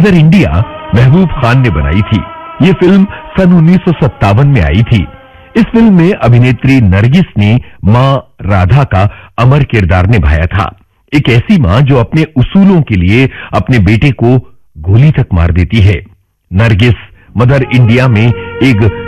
Mother India Mehboob Khan ने बनाई थी। ये फिल्म सन 1957 में आई थी। इस फिल्म में अभिनेत्री नरगिस ने मां राधा का अमर किरदार निभाया था। एक ऐसी मां जो अपने उसूलों के लिए अपने बेटे को गोली तक मार देती है। नरगिस मदर इंडिया में एक